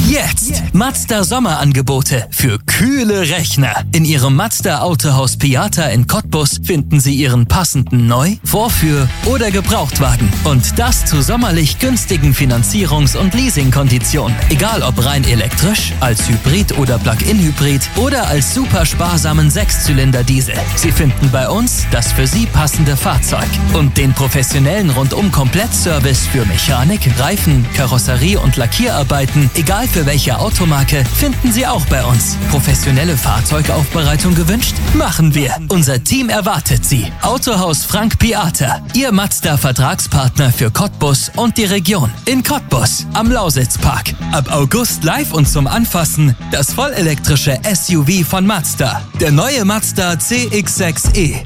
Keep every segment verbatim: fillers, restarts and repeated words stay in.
Jetzt Mazda Sommerangebote für kühle Rechner. In Ihrem Mazda Autohaus Piata in Cottbus finden Sie Ihren passenden Neu-, Vorführ- oder Gebrauchtwagen. Und das zu sommerlich günstigen Finanzierungs- und Leasingkonditionen. Egal ob rein elektrisch, als Hybrid oder Plug-in-Hybrid oder als super sparsamen Sechszylinder-Diesel. Sie finden bei uns das für Sie passende Fahrzeug. Und den professionellen Rundum-Komplett-Service für Mechanik, Reifen, Karosserie und Lackierarbeiten, egal für welche Automarke, finden Sie auch bei uns. Professionelle Fahrzeugaufbereitung gewünscht? Machen wir. Unser Team erwartet Sie. Autohaus Frank Piata, Ihr Mazda-Vertragspartner für Cottbus und die Region. In Cottbus, am Lausitzpark. Ab August live und zum Anfassen das vollelektrische S U V von Mazda. Der neue Mazda C X sechs E.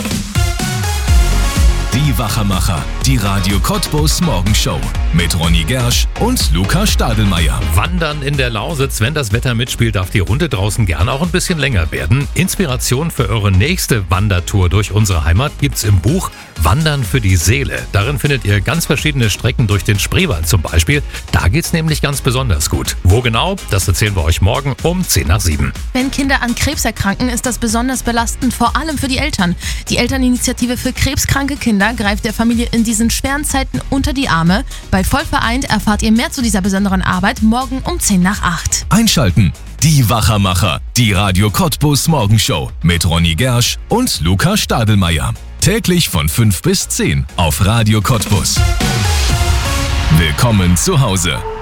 Die Wachermacher, die Radio Cottbus Morgenshow mit Ronny Gersch und Luca Stadelmeier. Wandern in der Lausitz, wenn das Wetter mitspielt, darf die Runde draußen gern auch ein bisschen länger werden. Inspiration für eure nächste Wandertour durch unsere Heimat gibt's im Buch Wandern für die Seele. Darin findet ihr ganz verschiedene Strecken durch den Spreewald zum Beispiel. Da geht's nämlich ganz besonders gut. Wo genau, das erzählen wir euch morgen um zehn nach sieben. Wenn Kinder an Krebs erkranken, ist das besonders belastend, vor allem für die Eltern. Die Elterninitiative für krebskranke Kinder greift der Familie in diesen schweren Zeiten unter die Arme. Bei Vollvereint erfahrt ihr mehr zu dieser besonderen Arbeit morgen um zehn nach acht. Einschalten. Die Wachermacher, die Radio Cottbus Morgenshow mit Ronny Gersch und Luca Stadelmeier. Täglich von fünf bis zehn auf Radio Cottbus. Willkommen zu Hause.